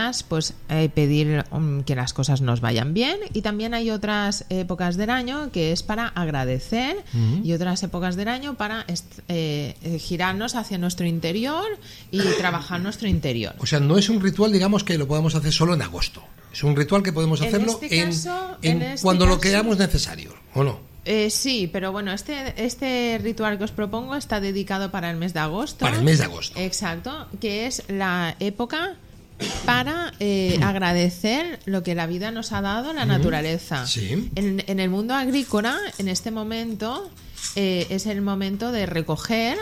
épocas, pues pedir que las cosas nos vayan bien, y también hay otras épocas del año que es para agradecer y otras épocas del año para girarnos hacia nuestro interior y trabajar nuestro interior. O sea, no es un ritual, digamos, que lo podamos hacer solo en agosto. Es un ritual que podemos hacerlo cuando lo creamos necesario, ¿o no? Sí, pero bueno, este ritual que os propongo está dedicado para el mes de agosto. Para el mes de agosto. Exacto, que es la época para agradecer lo que la vida nos ha dado, la naturaleza. Sí. En el mundo agrícola, en este momento, es el momento de recoger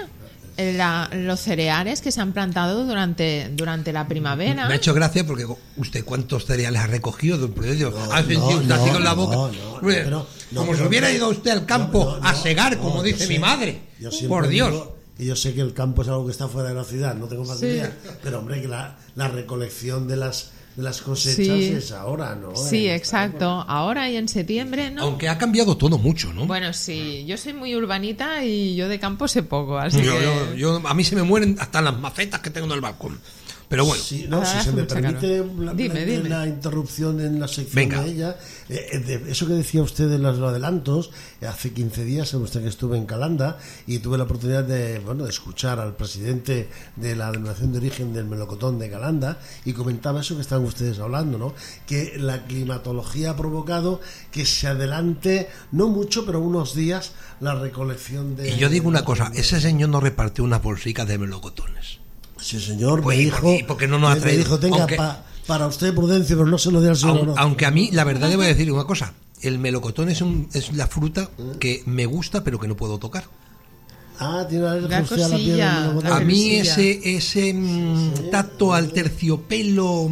los cereales que se han plantado durante la primavera. Me ha hecho gracia porque usted cuántos cereales ha recogido de un proyecto. Ha sentido usted así con la boca. Como si hubiera ido usted al campo a segar, como dice mi madre. Por Dios. Y yo sé que el campo es algo que está fuera de la ciudad, no tengo facilidad. Pero hombre, que la recolección de las cosechas es ahora, ¿no? Sí, exacto. Ahora y en septiembre, ¿no? Aunque ha cambiado todo mucho, ¿no? Bueno, sí. Yo soy muy urbanita y yo de campo sé poco, así a mí se me mueren hasta las macetas que tengo en el balcón. Pero bueno. Sí, si se me permite la interrupción en la sección de ella, eso que decía usted de los adelantos, hace 15 días usted que estuve en Calanda y tuve la oportunidad de escuchar al presidente de la denominación de origen del melocotón de Calanda, y comentaba eso que estaban ustedes hablando, ¿no? Que la climatología ha provocado que se adelante, no mucho, pero unos días, la recolección de... Y yo digo una cosa, ese señor no repartió unas bolsicas de melocotones. Sí, señor, pues, me dijo, porque no nos ha traído. Me dijo, tenga, para usted, Prudencio, pero no se lo dé al señor. Aunque a mí, la verdad, le voy a decir una cosa. El melocotón es la fruta que me gusta, pero que no puedo tocar. Tiene alergia usted a la piel del melocotón. A mí ese tacto al terciopelo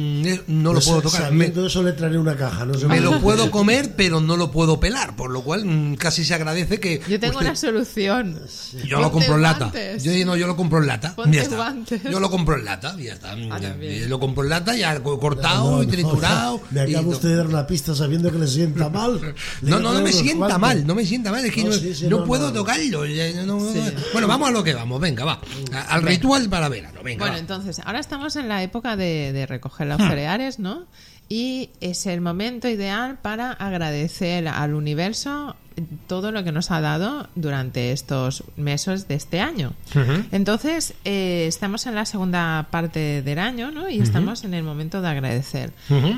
no lo puedo tocar. Sabiendo eso le traeré una caja. Me lo puedo comer, pero no lo puedo pelar, por lo cual casi se agradece que... Yo tengo una solución. Yo lo compro en lata. Yo lo compro en lata. Ponte guantes. Yo lo compro en lata, ya está. Lo compro en lata, ya cortado y triturado. Me acaba usted de dar una pista sabiendo que le sienta mal. No me sienta mal, es que no puedo tocarlo. Bueno, vamos a lo que vamos, venga, va. Al ritual para verano, venga. Bueno, entonces, ahora estamos en la época de recoger los cereales, ¿no? Y es el momento ideal para agradecer al universo todo lo que nos ha dado durante estos meses de este año. Entonces, estamos en la segunda parte del año, ¿no? Y estamos en el momento de agradecer.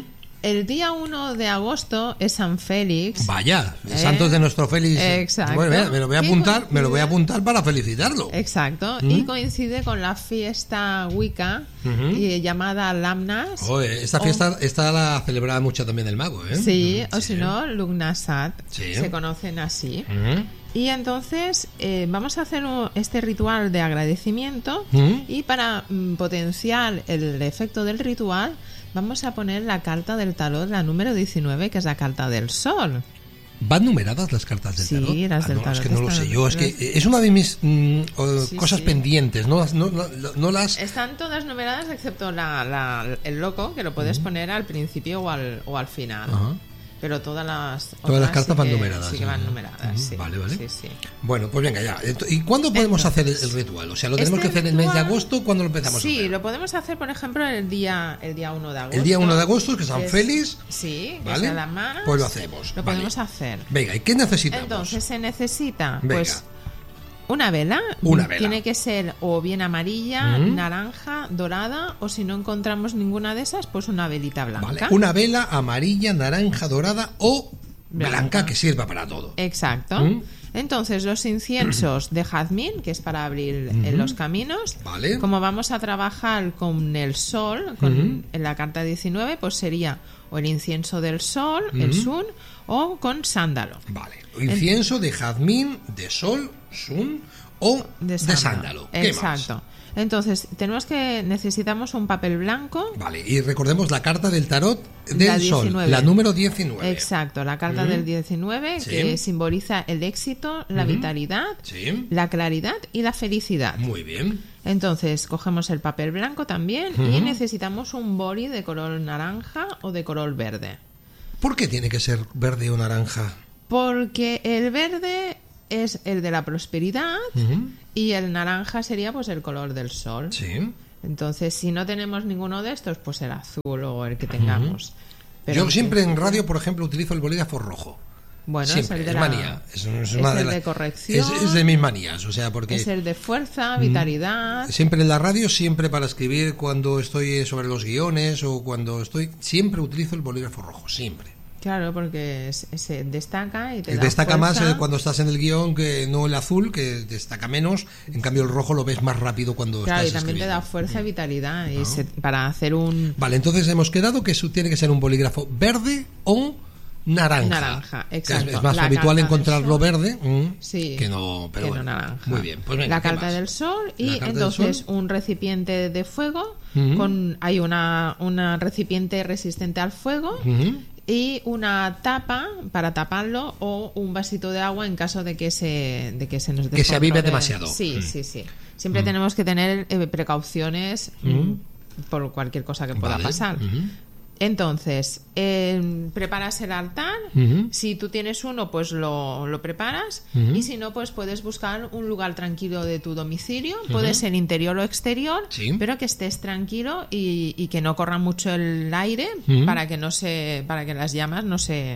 El día 1 de agosto es San Félix. Vaya, santos de nuestro Félix. Exacto. Bueno, me lo voy a apuntar para felicitarlo. Exacto. Y coincide con la fiesta Wicca llamada Lamnas. Esta fiesta la celebraba mucho también el mago, ¿eh? Sí, o si no, Lugnasat. Sí. Se conocen así. Y entonces vamos a hacer este ritual de agradecimiento y para potenciar el efecto del ritual vamos a poner la carta del tarot, la número 19, que es la carta del sol. ¿Van numeradas las cartas del tarot? Sí, las del tarot. Es que no lo sé yo, es que es una de mis cosas pendientes, no las... Están todas numeradas excepto el loco, que lo puedes poner al principio o al final. Pero todas las cartas van numeradas. Sí que van numeradas, sí. Vale. Sí. Bueno, pues venga, ya. ¿Y cuándo podemos hacer el ritual? O sea, ¿lo tenemos que hacer en el mes de agosto? ¿Cuándo lo empezamos a hacer? Sí, lo podemos hacer, por ejemplo, el día 1 de agosto. El día 1 de agosto, que es San Félix. Sí, ¿vale? Es Lamnas. Pues lo hacemos. Lo podemos hacer. Venga, ¿y qué necesitamos? Entonces se necesita, venga. una vela. Una vela. Tiene que ser o bien amarilla, naranja, dorada, o si no encontramos ninguna de esas, pues una velita blanca. Vale. Una vela amarilla, naranja, dorada o blanca que sirva para todo. Exacto. Entonces, los inciensos de jazmín, que es para abrir los caminos. Vale. Como vamos a trabajar con el sol, en la carta 19, pues sería o el incienso del sol, el sun, o con sándalo. Vale. Incienso de jazmín, de sol, sun o de sándalo. ¿Qué Exacto. más? Entonces, necesitamos un papel blanco. Vale, y recordemos la carta del tarot del sol, la número 19. Exacto, la carta del 19, que simboliza el éxito, la vitalidad, la claridad y la felicidad. Muy bien. Entonces, cogemos el papel blanco también y necesitamos un boli de color naranja o de color verde. ¿Por qué tiene que ser verde o naranja? Porque el verde es el de la prosperidad y el naranja sería pues el color del sol. Sí. Entonces, si no tenemos ninguno de estos, pues el azul o el que tengamos. Pero yo siempre en radio, por ejemplo, utilizo el bolígrafo rojo. Bueno, siempre, es el de manía. Es el de corrección. Es de mis manías, o sea, porque... Es el de fuerza, vitalidad... Siempre en la radio, siempre para escribir cuando estoy sobre los guiones o cuando estoy... Siempre utilizo el bolígrafo rojo, siempre. Claro, porque se destaca y te da destaca fuerza. Más cuando estás en el guión que no el azul, que destaca menos. En cambio el rojo lo ves más rápido cuando estás escribiendo. Claro, y también te da fuerza y vitalidad para hacer un... Vale, entonces hemos quedado que tiene que ser un bolígrafo verde o naranja. Naranja, exacto. Es más habitual encontrarlo verde sí, que no, pero bueno, naranja. Muy bien, pues venga, la carta del sol y entonces un recipiente de fuego hay una recipiente resistente al fuego y una tapa para taparlo o un vasito de agua en caso de que se nos descontrole. Que se avive demasiado. Sí. Siempre tenemos que tener precauciones por cualquier cosa que pueda pasar. Entonces, preparas el altar. Si tú tienes uno, pues lo preparas. Y si no, pues puedes buscar un lugar tranquilo de tu domicilio. Puede ser interior o exterior, pero que estés tranquilo y que no corra mucho el aire para que las llamas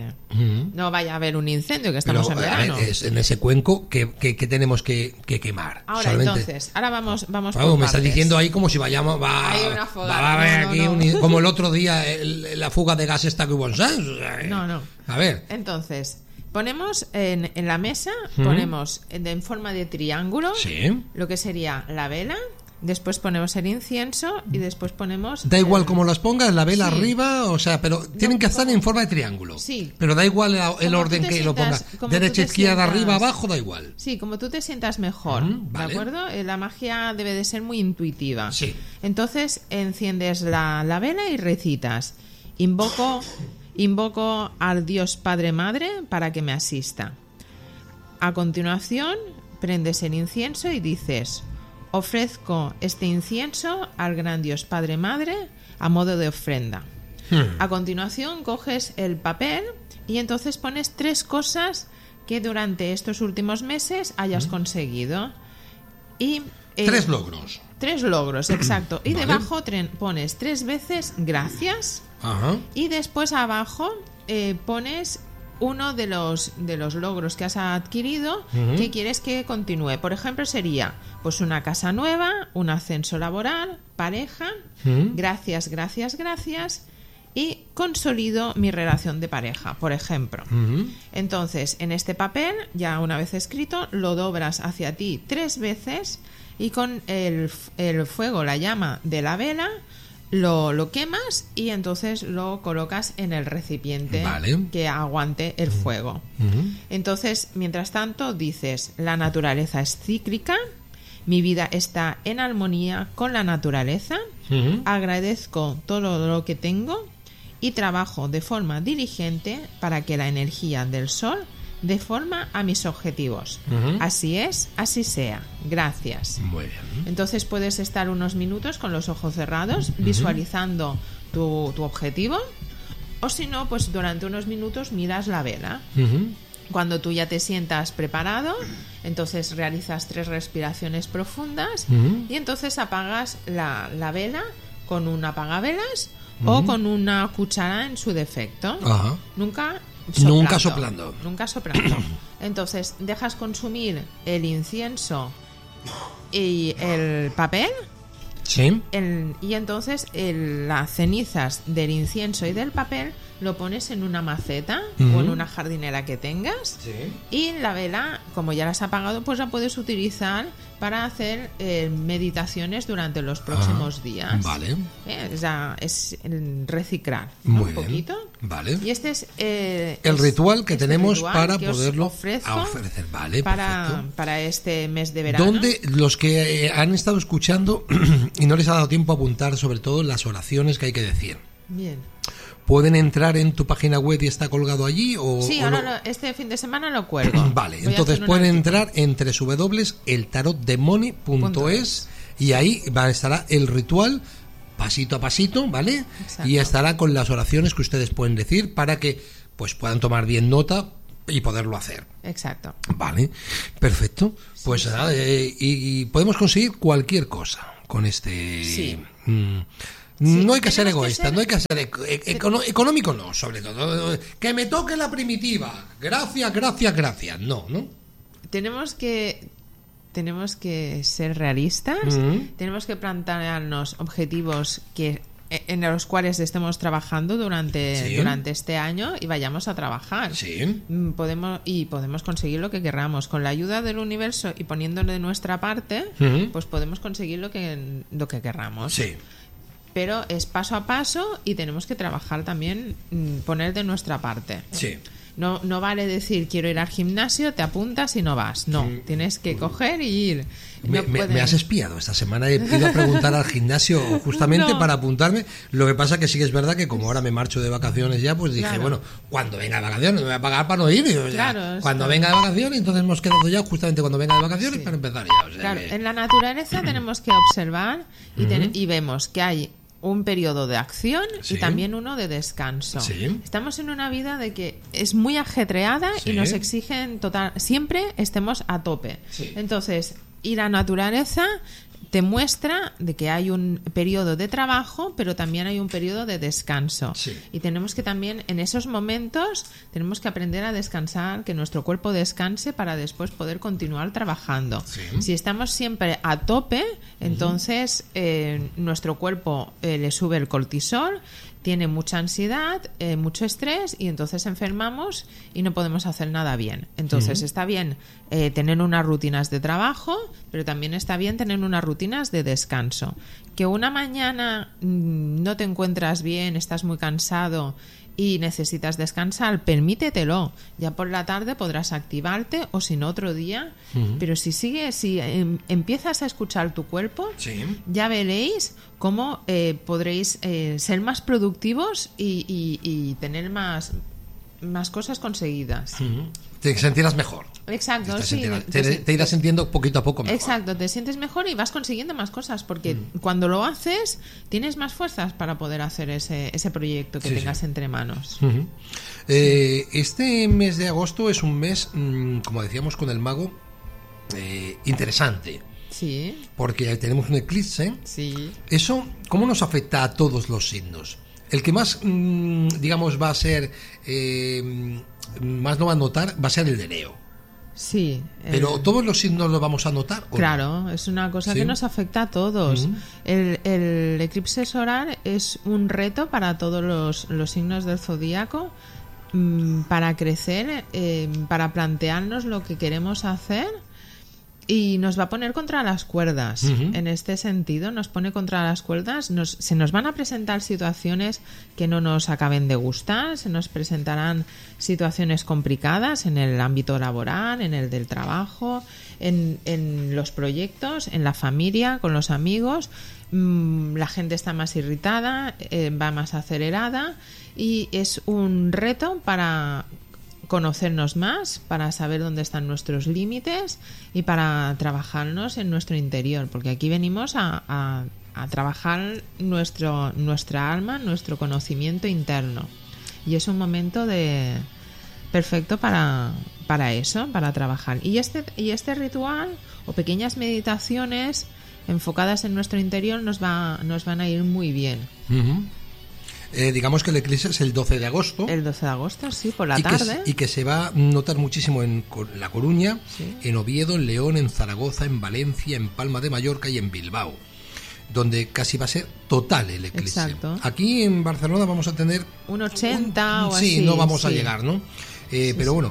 no vaya a haber un incendio, que estamos en verano. En ese cuenco que tenemos que quemar. Ahora, entonces, vamos por me partes. estás diciendo ahí como si vayamos va a haber aquí como el otro día la fuga de gas esta que hubo en Sans. No. A ver. Entonces, ponemos en la mesa, ponemos en forma de triángulo lo que sería la vela, después ponemos el incienso y después ponemos... Da igual cómo las pongas, la vela arriba, o sea, pero tienen que estar en forma de triángulo. Sí. Pero da igual el orden que lo pongas. Derecha, izquierda, arriba, abajo, da igual. Sí, como tú te sientas mejor, vale. ¿de acuerdo? La magia debe de ser muy intuitiva. Sí. Entonces enciendes la vela y recitas: Invoco al Dios Padre Madre para que me asista. A continuación, prendes el incienso y dices: ofrezco este incienso al gran Dios Padre Madre a modo de ofrenda. A continuación, coges el papel y entonces pones 3 cosas que durante estos últimos meses hayas conseguido. Y 3 logros. 3 logros, exacto. Y vale. debajo pones 3 veces gracias. Ajá. Y después abajo pones uno de los logros que has adquirido que quieres que continúe. Por ejemplo, sería pues una casa nueva, un ascenso laboral, pareja, gracias y consolido mi relación de pareja, por ejemplo. Entonces, en este papel, ya una vez escrito, lo dobras hacia ti 3 veces y con el fuego, la llama de la vela, lo quemas y entonces lo colocas en el recipiente que aguante el fuego. Entonces, mientras tanto, dices: la naturaleza es cíclica, mi vida está en armonía con la naturaleza, agradezco todo lo que tengo y trabajo de forma diligente para que la energía del sol dé forma a mis objetivos. Así es, así sea. Gracias. Muy bien. Entonces puedes estar unos minutos con los ojos cerrados visualizando tu objetivo, o si no, pues durante unos minutos miras la vela. Cuando tú ya te sientas preparado, entonces realizas 3 respiraciones profundas y entonces apagas la vela con un apagavelas o con una cuchara en su defecto. Nunca soplando. Entonces dejas consumir el incienso y el papel. Sí. Y entonces las cenizas del incienso y del papel lo pones en una maceta o en una jardinera que tengas. Y la vela, como ya la has apagado, pues la puedes utilizar para hacer meditaciones durante los próximos días. Vale. Es reciclar, ¿no? Muy un poquito. Bien. Vale. Y este es el ritual que tenemos para que poderlo ofrecer. Vale, para este mes de verano. ¿Dónde los que han estado escuchando y no les ha dado tiempo a apuntar sobre todo las oraciones que hay que decir? Bien. ¿Pueden entrar en tu página web y está colgado allí? Sí, ahora este fin de semana lo cuelgo. Vale, entonces pueden entrar en www.eltarotdemoni.es y ahí estará el ritual pasito a pasito, ¿vale? Exacto. Y estará con las oraciones que ustedes pueden decir para que pues puedan tomar bien nota y poderlo hacer. Exacto. Vale, perfecto. Pues nada, y podemos conseguir cualquier cosa. con este... Sí. No hay que ser egoísta, no hay que ser económico, no, sobre todo. Que me toque la primitiva. Gracias. No. Tenemos que ser realistas, tenemos que plantearnos objetivos en los cuales estemos trabajando durante este año y vayamos a trabajar. Sí. Podemos conseguir lo que querramos. Con la ayuda del universo y poniéndole de nuestra parte, pues podemos conseguir lo que querramos. Sí. Pero es paso a paso y tenemos que trabajar también, poner de nuestra parte. Sí. No vale decir quiero ir al gimnasio, te apuntas y no vas. No, tienes que coger y ir. Me has espiado. Esta semana he ido a preguntar al gimnasio justamente para apuntarme. Lo que pasa que sí que es verdad que como ahora me marcho de vacaciones ya, pues dije, bueno, cuando venga de vacaciones, me voy a pagar para no ir. Cuando venga de vacaciones, entonces hemos quedado ya justamente cuando venga de vacaciones para empezar ya. En la naturaleza tenemos que observar y vemos que hay un periodo de acción y también uno de descanso. Estamos en una vida de que es muy ajetreada y nos exigen siempre estemos a tope. Entonces, y la naturaleza te muestra de que hay un periodo de trabajo, pero también hay un periodo de descanso. Y tenemos que también, en esos momentos, tenemos que aprender a descansar, que nuestro cuerpo descanse para después poder continuar trabajando. Si estamos siempre a tope, entonces nuestro cuerpo le sube el cortisol, tiene mucha ansiedad, mucho estrés y entonces enfermamos y no podemos hacer nada bien. Entonces está bien tener unas rutinas de trabajo, pero también está bien tener unas rutinas de descanso. Que una mañana no te encuentras bien, estás muy cansado y necesitas descansar, permítetelo. Ya por la tarde podrás activarte o si no otro día. Pero si empiezas a escuchar tu cuerpo, ya veréis cómo podréis ser más productivos y tener más cosas conseguidas. Te sentirás mejor. Exacto, te irás sintiendo poquito a poco mejor. Exacto, te sientes mejor y vas consiguiendo más cosas porque cuando lo haces tienes más fuerzas para poder hacer ese proyecto que tengas entre manos. Este mes de agosto es un mes, como decíamos con el mago, interesante. Sí. Porque tenemos un eclipse. Sí. ¿Eso cómo nos afecta a todos los signos? El que más, digamos, va a ser... más no va a notar va a ser el de Leo. Sí. Pero todos los signos lo vamos a notar. Claro, no? Es una cosa que nos afecta a todos. El eclipse solar es un reto para todos los signos del zodíaco para crecer, para plantearnos lo que queremos hacer. Y nos va a poner contra las cuerdas. En este sentido, nos pone contra las cuerdas. Se nos van a presentar situaciones que no nos acaben de gustar. Se nos presentarán situaciones complicadas en el ámbito laboral, en el del trabajo, en los proyectos, en la familia, con los amigos. La gente está más irritada, va más acelerada y es un reto para conocernos más, para saber dónde están nuestros límites y para trabajarnos en nuestro interior, porque aquí venimos a trabajar nuestra alma, nuestro conocimiento interno, y es un momento perfecto para eso, para trabajar. Y este ritual o pequeñas meditaciones enfocadas en nuestro interior nos van a ir muy bien. Digamos que el eclipse es el 12 de agosto. El 12 de agosto, sí, por la tarde. Y que se va a notar muchísimo en La Coruña, en Oviedo, en León, en Zaragoza, en Valencia, en Palma de Mallorca y en Bilbao, donde casi va a ser total el eclipse. Exacto. Aquí en Barcelona vamos a tener... un 80 o así. Sí, no vamos a llegar, ¿no? Pero bueno...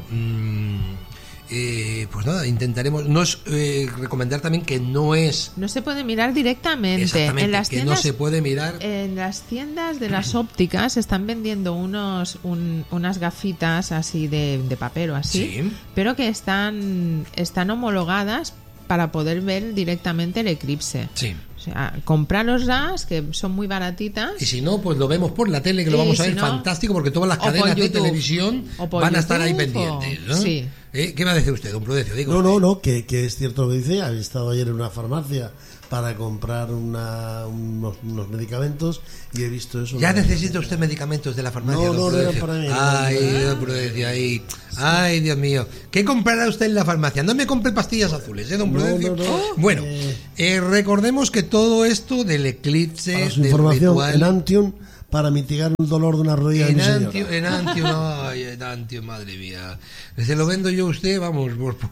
pues nada, intentaremos. Recomendar también que no se puede mirar directamente. Exactamente, en las tiendas, no se puede mirar. En las tiendas de las ópticas están vendiendo unas gafitas así de papel o así, pero que están homologadas para poder ver directamente el eclipse. Sí. O sea, compraroslas, que son muy baratitas. Y si no, pues lo vemos por la tele, que lo vamos a ver fantástico, porque todas las cadenas de televisión van a estar ahí pendientes, ¿no? Sí. ¿Qué va a decir usted, don Prudencio? No, que es cierto lo que dice. Había estado ayer en una farmacia para comprar unos medicamentos y he visto eso. ¿Ya necesita usted medicamentos de la farmacia? No eran para mí. Ay, Dios mío. ¿Qué comprará usted en la farmacia? No me compre pastillas azules, don Prudencio. Bueno, recordemos que todo esto del eclipse, para su del información, ritual... Enantium para mitigar el dolor de una rodilla de mi señora. Enantium, madre mía. Se lo vendo yo a usted, vamos,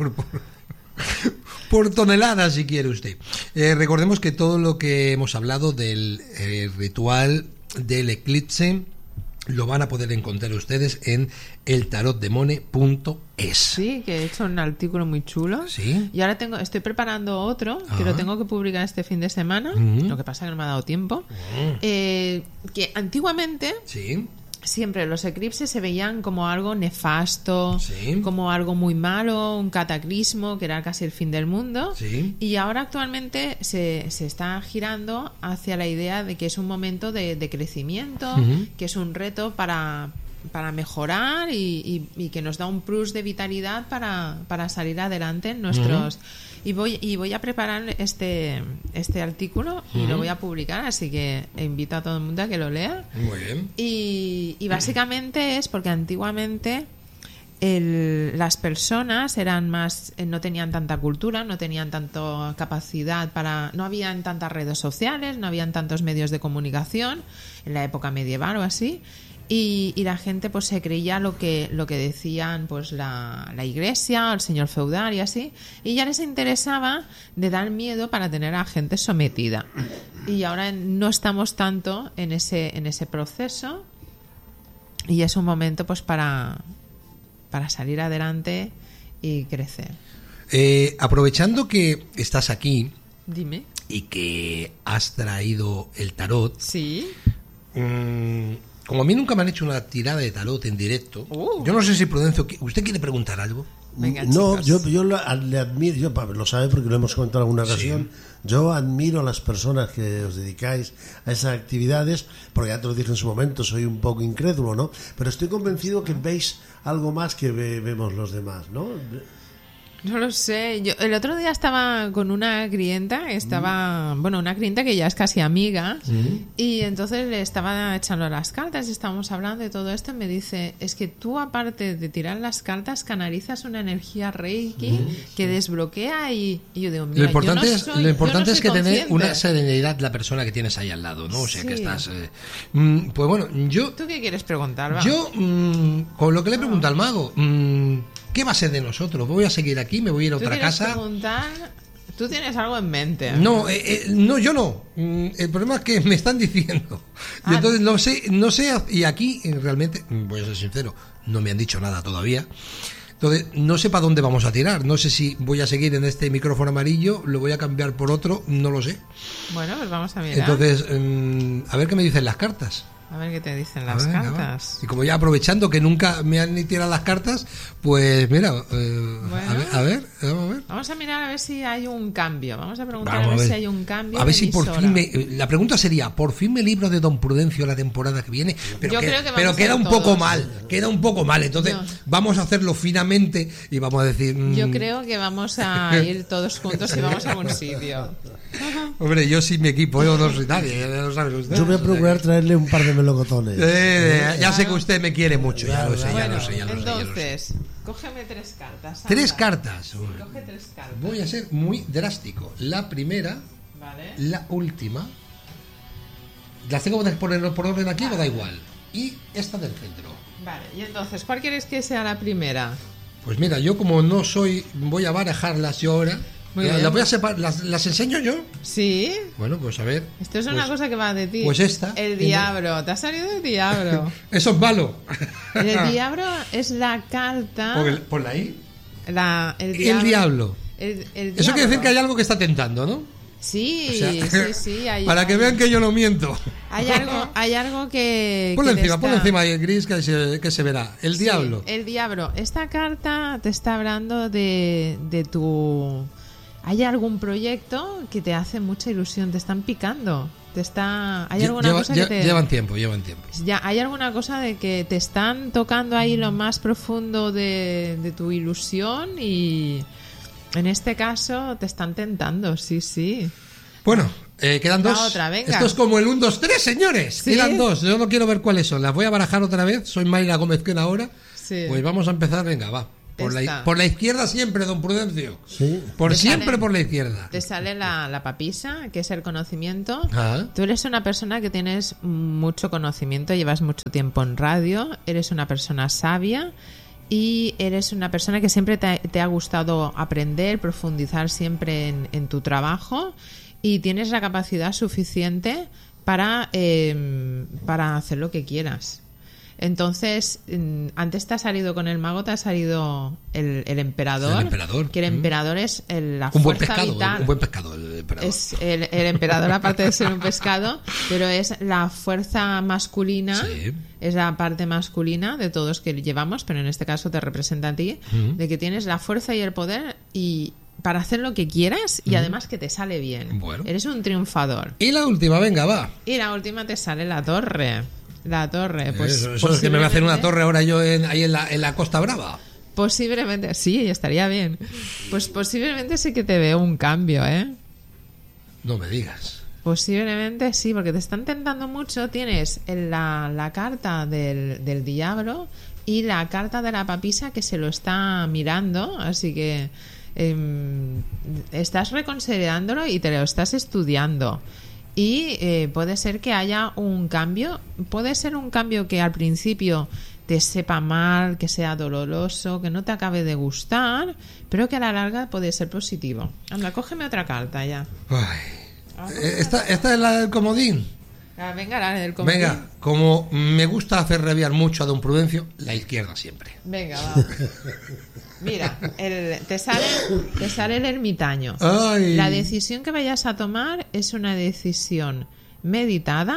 por toneladas si quiere usted. Recordemos que todo lo que hemos hablado del ritual del eclipse lo van a poder encontrar ustedes en eltarotdemone.es. Sí, que he hecho un artículo muy chulo. Sí. Y ahora estoy preparando otro que lo tengo que publicar este fin de semana. Lo que pasa es que no me ha dado tiempo. Que antiguamente... Sí. Siempre los eclipses se veían como algo nefasto, sí, como algo muy malo, un cataclismo, que era casi el fin del mundo. Sí. Y ahora actualmente se está girando hacia la idea de que es un momento de crecimiento, que es un reto para mejorar y que nos da un plus de vitalidad para salir adelante en nuestros... Y voy a preparar este artículo y lo voy a publicar, así que invito a todo el mundo a que lo lea. Muy bien. Y básicamente es porque antiguamente las personas eran más, no tenían tanta cultura, no tenían tanta capacidad no habían tantas redes sociales, no habían tantos medios de comunicación en la época medieval o así. Y la gente pues se creía lo que decían pues la iglesia, el señor feudal y así, y ya les interesaba de dar miedo para tener a gente sometida. Y ahora no estamos tanto en ese proceso y es un momento pues para salir adelante y crecer. Aprovechando que estás aquí, dime, y que has traído el tarot, sí. Como a mí nunca me han hecho una tirada de tarot en directo, yo no sé si Prudencio, ¿usted quiere preguntar algo? Venga, no, chicos. yo le admiro, lo sabe porque lo hemos comentado en alguna ocasión. Sí. Yo admiro a las personas que os dedicáis a esas actividades, porque ya te lo dije en su momento, soy un poco incrédulo, ¿no? Pero estoy convencido que veis algo más que vemos los demás, ¿no? No lo sé. Yo el otro día estaba con una clienta, una clienta que ya es casi amiga, y entonces le estaba echando las cartas, estábamos hablando de todo esto, y me dice, es que tú aparte de tirar las cartas, canalizas una energía Reiki que desbloquea y yo digo, mira, lo importante es que tener una serenidad la persona que tienes ahí al lado, ¿no? O sea, que estás... pues bueno, ¿Tú qué quieres preguntar? Yo, con lo que le pregunto al mago... ¿qué va a ser de nosotros? ¿Voy a seguir aquí? ¿Me voy a ir a otra casa? Preguntar? ¿Tú tienes algo en mente? No, yo no. El problema es que me están diciendo. Y entonces no sé, y aquí realmente, voy a ser sincero, no me han dicho nada todavía. Entonces, no sé para dónde vamos a tirar. No sé si voy a seguir en este micrófono amarillo, lo voy a cambiar por otro, no lo sé. Bueno, pues vamos a mirar. Entonces, a ver qué me dicen las cartas. A ver qué te dicen las cartas. Y como ya aprovechando que nunca me han ni tirado las cartas, pues mira, a ver. Vamos a mirar a ver si hay un cambio. Vamos a preguntar a ver si hay un cambio. A ver si por fin la pregunta sería, ¿por fin me libro de Don Prudencio la temporada que viene? Pero queda un poco mal. Entonces vamos a hacerlo finamente y vamos a decir... Yo creo que vamos a ir todos juntos y vamos a algún sitio. Hombre, yo sí mi equipo, yo no soy nadie, ya lo sabe usted. Yo voy a procurar traerle un par de melocotones. Ya sé que usted me quiere mucho, ya lo sé. Entonces, cógeme 3 cartas. Anda. 3 cartas. Sí, coge 3 cartas. Voy a ser muy drástico. La primera, la última. ¿Las tengo que poner por orden aquí o da igual? Y esta del centro. Vale, y entonces, ¿cuál quieres que sea la primera? Pues mira, yo como no soy, voy a barajarlas yo ahora. ¿Las voy a separar? ¿Las enseño yo? Sí. Bueno, pues a ver. Esto es una cosa que va de ti. Pues esta. El diablo. Te ha salido el diablo. Eso es malo. El diablo es la carta. Ponla ahí. El diablo. Eso quiere decir que hay algo que está tentando, ¿no? Sí, o sea, sí. Para que vean que yo no miento. Hay algo que... Ponle encima el gris que se verá. El diablo. El diablo. Esta carta te está hablando de tu... ¿Hay algún proyecto que te hace mucha ilusión? Te están picando. ¿Hay alguna cosa que te... Llevan tiempo. Ya, ¿hay alguna cosa de que te están tocando ahí lo más profundo de tu ilusión? Y en este caso te están tentando, sí. Bueno, quedan dos. Otra, venga. Esto es como el 1, 2, 3, señores. ¿Sí? Quedan dos. Yo no quiero ver cuáles son. Las voy a barajar otra vez. Soy Mayra Gómez Quena ahora. Sí. Pues vamos a empezar. Venga, va. Por la izquierda siempre, don Prudencio. Sí. Por la izquierda. Te sale la papisa, que es el conocimiento. Ah. Tú eres una persona que tienes mucho conocimiento, llevas mucho tiempo en radio, eres una persona sabia y eres una persona que siempre te ha gustado aprender, profundizar siempre en tu trabajo y tienes la capacidad suficiente para hacer lo que quieras. Entonces, antes te ha salido con el mago, te ha salido el emperador. El emperador. Que el emperador es la un fuerza buen pescado, vital. Un buen pescado, el emperador. Es el emperador, aparte de ser un pescado, pero es la fuerza masculina. Sí. Es la parte masculina de todos que llevamos, pero en este caso te representa a ti, de que tienes la fuerza y el poder y para hacer lo que quieras y además que te sale bien. Bueno. Eres un triunfador. Y la última, venga, va. Y la última te sale la torre. La torre, pues. Eso es que me voy a hacer una torre ahora yo ahí en la Costa Brava. Posiblemente, sí, estaría bien. Pues posiblemente sí que te veo un cambio, ¿eh? No me digas. Posiblemente sí, porque te están tentando mucho. Tienes la carta del diablo y la carta de la papisa que se lo está mirando, así que estás reconsiderándolo y te lo estás estudiando. Y puede ser que haya un cambio, puede ser un cambio que al principio te sepa mal, que sea doloroso, que no te acabe de gustar, pero que a la larga puede ser positivo. Anda, cógeme otra carta ya. ¿Esta es la del comodín? Venga, la del comodín. Venga, como me gusta hacer rabiar mucho a don Prudencio, la izquierda siempre. Venga, va. Mira, te sale el ermitaño. Ay. La decisión que vayas a tomar es una decisión meditada,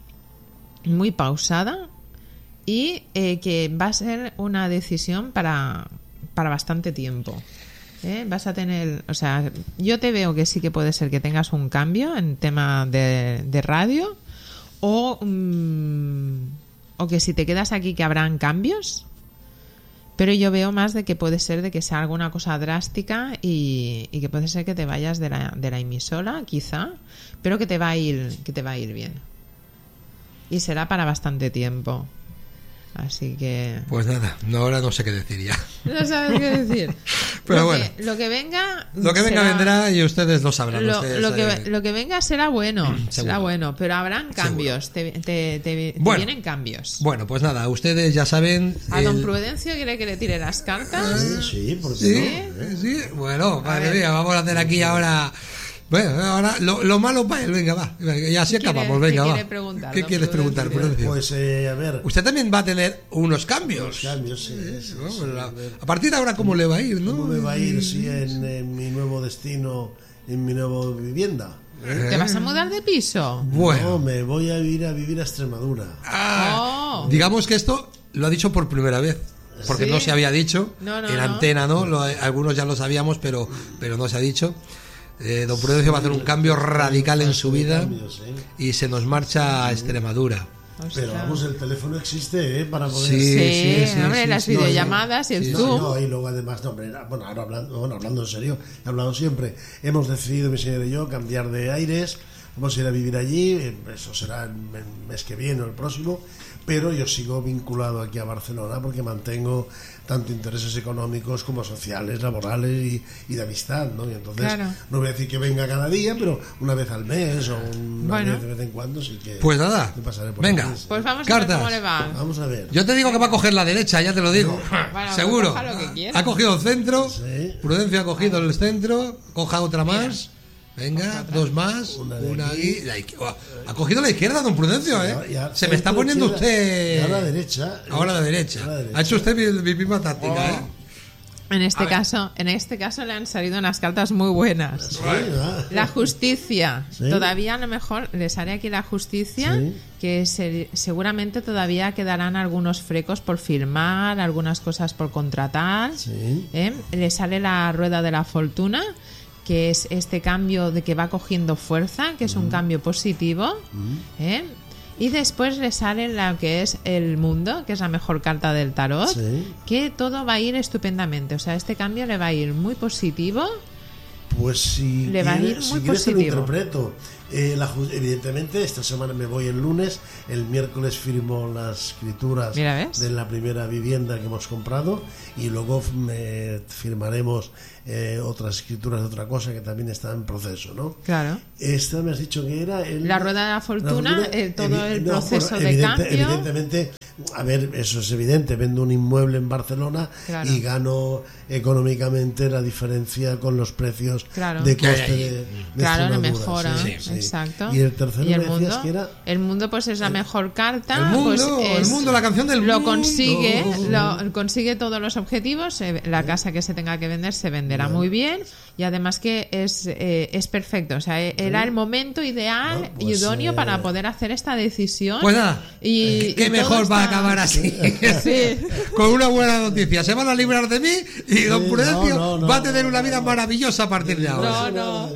muy pausada y que va a ser una decisión para bastante tiempo. Vas a tener, o sea, yo te veo que sí que puede ser que tengas un cambio en tema de radio o que si te quedas aquí que habrán cambios. Pero yo veo más de que puede ser de que sea alguna cosa drástica y que puede ser que te vayas de la emisora, quizá, pero que te va a ir bien. Y será para bastante tiempo. Así que... Pues nada, ahora no sé qué decir ya. No sabes qué decir. Pero bueno. Lo que venga... Lo que venga vendrá y ustedes lo sabrán. Lo que venga será bueno. Será bueno, pero habrán cambios. Te vienen cambios. Bueno, pues nada, ustedes ya saben... ¿A don Prudencio quiere que le tire las cartas? Sí, ¿por qué no? Sí, bueno, madre mía, vamos a hacer aquí ahora... Bueno, ahora lo malo para él, venga, va. Y así acabamos, venga, va. ¿Qué quieres preguntar, Prudencio? Pues, a ver. Usted también va a tener unos cambios. Sí. ¿No? A partir de ahora, ¿cómo le va a ir, no? ¿Cómo me va a ir, en mi nuevo destino, en mi nueva vivienda? ¿Te vas a mudar de piso? Bueno. No, me voy a ir a vivir a Extremadura. Digamos que esto lo ha dicho por primera vez. Porque no se había dicho. En antena, ¿no? Algunos ya lo sabíamos, pero no se ha dicho. Don Prudencio va a hacer un cambio radical en su vida y se nos marcha a Extremadura. Pero vamos, el teléfono existe, para poder... Sí, hombre, las videollamadas y el Zoom. Y luego además, bueno, ahora hablando en serio, he hablado siempre, hemos decidido, mi señor y yo, cambiar de aires, vamos a ir a vivir allí, eso será el mes que viene o el próximo, pero yo sigo vinculado aquí a Barcelona porque mantengo tanto intereses económicos como sociales, laborales y de amistad, ¿no? Y entonces no voy a decir que venga cada día, pero una vez al mes o una vez de vez en cuando sí que... Pues nada, venga, aquí. Pues vamos a ver cómo le va. Vamos a ver. Yo te digo que va a coger la derecha, ya te lo digo. Bueno, seguro. Pues ha cogido el centro, Prudencio ha cogido el centro, coja otra más. Venga, dos más, una aquí. Ha cogido la izquierda, don Prudencio, Se me está poniendo usted... A la derecha. Ahora a la derecha. Ha hecho usted mi misma táctica, En este caso le han salido unas cartas muy buenas. La justicia. Todavía a lo mejor les haré aquí la justicia, que seguramente todavía quedarán algunos frecos por firmar, algunas cosas por contratar. Le sale la rueda de la fortuna, que es este cambio de que va cogiendo fuerza, que es un cambio positivo. Y después le sale lo que es el mundo, que es la mejor carta del tarot, que todo va a ir estupendamente. O sea, este cambio le va a ir muy positivo. Pues si le va a ir muy positivo. Lo interpreto. Evidentemente esta semana me voy el lunes, el miércoles firmo las escrituras de la primera vivienda que hemos comprado y luego firmaremos otras escrituras de otra cosa que también está en proceso, ¿no? Claro. Esta me has dicho que era la rueda de la fortuna, todo el proceso de cambio. Evidentemente, a ver, eso es evidente, vendo un inmueble en Barcelona y gano económicamente la diferencia con los precios de coste de Claro, la mejora. Sí. Exacto. Y el tercero ¿Y el me mundo? Decías que era el mundo pues es la mejor carta. El mundo, pues el mundo, la canción del lo mundo. Consigue todos los objetivos. La casa que se tenga que vender se venderá muy bien y además que es perfecto. O sea, era el momento ideal y idóneo para poder hacer esta decisión. Pues nada, qué mejor va a acabar así. Sí. Con una buena noticia. Se van a librar de mí y don Prudencio va a tener una vida maravillosa a partir de ahora.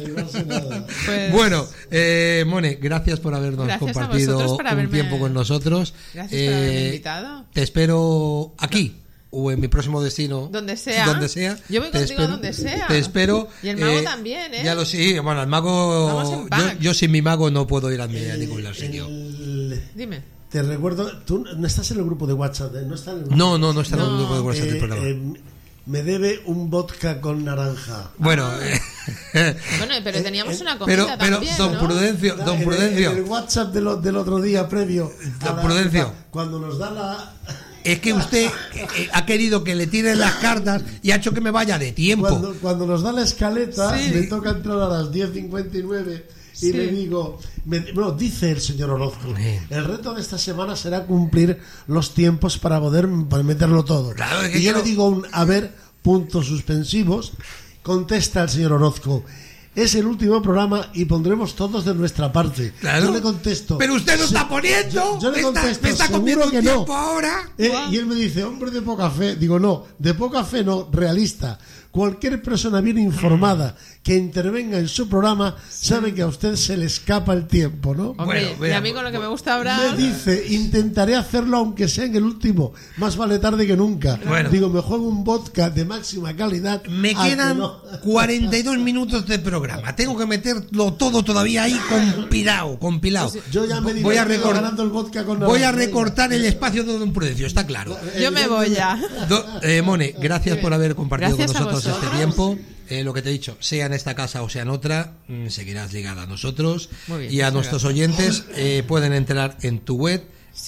Pues, bueno, Mone, gracias por habernos compartido un tiempo con nosotros. Gracias por haberme invitado. Te espero aquí o en mi próximo destino, donde sea. Yo voy contigo donde sea. Te espero. Y el mago también, Ya lo sé. Bueno, el mago. Yo sin mi mago no puedo ir a ningún lado, señor. Dime. Te recuerdo, tú no estás en el grupo de WhatsApp, ¿no estás en el grupo? No está en el grupo de WhatsApp del programa. Me debe un vodka con naranja. Bueno, bueno, pero teníamos una comida también, don Prudencio, don Prudencio. En el WhatsApp del otro día previo. Don Prudencio. Cuando nos da la... Es que usted ha querido que le tiren las cartas y ha hecho que me vaya de tiempo. Cuando nos da la escaleta, me toca entrar a las 10:59 y le digo... dice el señor Orozco, el reto de esta semana será cumplir los tiempos para poder meterlo todo. Claro, y yo le digo puntos suspensivos. Contesta el señor Orozco: es el último programa y pondremos todos de nuestra parte. Claro. Yo le contesto: pero usted no está poniendo. Yo le contesto: me está comiendo que tiempo no. Ahora. Y él me dice: hombre de poca fe. Digo: no, de poca fe no, realista. Cualquier persona bien informada que intervenga en su programa sabe que a usted se le escapa el tiempo, ¿no? Hombre, y a mí con lo que me gusta hablar... Me dice: intentaré hacerlo aunque sea en el último. Más vale tarde que nunca. Bueno. Digo, mejor un vodka de máxima calidad. Me quedan 42 minutos de programa. Tengo que meterlo todo todavía ahí compilado. Yo ya me voy a ganando el vodka con voy a recortar el espacio de don Prudencio, está claro. Yo me voy ya. Mone, gracias por haber compartido gracias con nosotros este tiempo. Lo que te he dicho, sea en esta casa o sea en otra, seguirás ligada a nosotros. Bien, y a nuestros oyentes pueden entrar en tu web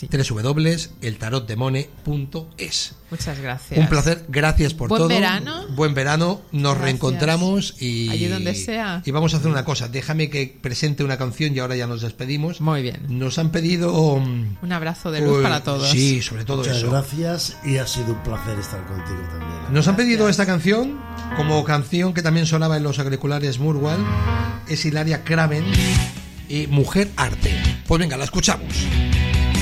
www.eltarotdemone.es. Muchas gracias. Un placer, gracias por todo. Buen verano, nos reencontramos y allí donde sea. Y vamos a hacer una cosa, déjame que presente una canción y ahora ya nos despedimos. Muy bien. Nos han pedido un abrazo de luz para todos. Sí, sobre todo muchas eso. Gracias y ha sido un placer estar contigo también. Nos han pedido esta canción como canción que también sonaba en los auriculares Murwal. Es Hilaria Craven y Mujer Arte. Pues venga, la escuchamos.